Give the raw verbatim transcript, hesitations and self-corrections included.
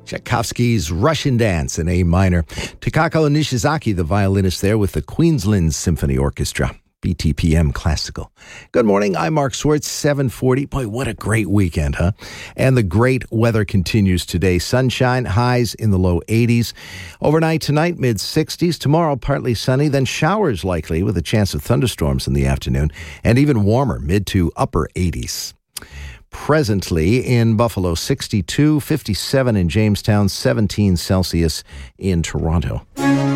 Tchaikovsky's Russian Dance in A minor. Takako Nishizaki, the violinist there with the Queensland Symphony Orchestra. B T P M Classical. Good morning, I'm Mark Swartz, seven forty. Boy, what a great weekend, huh? And the great weather continues today. Sunshine, highs in the low eighties. Overnight tonight, mid sixties. Tomorrow, partly sunny, then showers likely with a chance of thunderstorms in the afternoon. And even warmer, mid to upper eighties. Presently in Buffalo, sixty-two, fifty-seven in Jamestown, seventeen Celsius in Toronto.